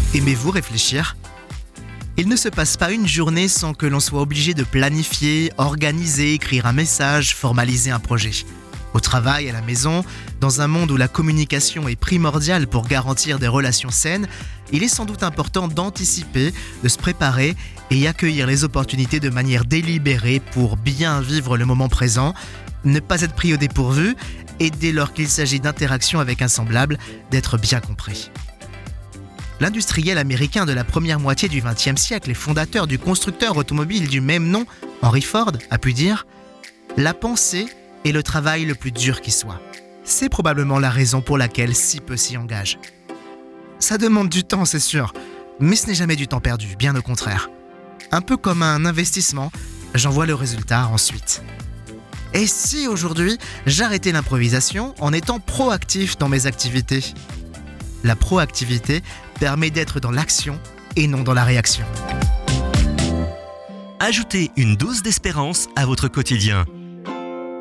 Aimez-vous réfléchir ? Il ne se passe pas une journée sans que l'on soit obligé de planifier, organiser, écrire un message, formaliser un projet. Au travail, à la maison, dans un monde où la communication est primordiale pour garantir des relations saines, il est sans doute important d'anticiper, de se préparer et accueillir les opportunités de manière délibérée pour bien vivre le moment présent, ne pas être pris au dépourvu et dès lors qu'il s'agit d'interaction avec un semblable, d'être bien compris. L'industriel américain de la première moitié du XXe siècle et fondateur du constructeur automobile du même nom, Henry Ford, a pu dire « La pensée est le travail le plus dur qui soit. C'est probablement la raison pour laquelle si peu s'y engagent. » Ça demande du temps, c'est sûr, mais ce n'est jamais du temps perdu, bien au contraire. Un peu comme un investissement, j'en vois le résultat ensuite. Et si aujourd'hui, j'arrêtais l'improvisation en étant proactif dans mes activités ? La proactivité permet d'être dans l'action et non dans la réaction. Ajoutez une dose d'espérance à votre quotidien.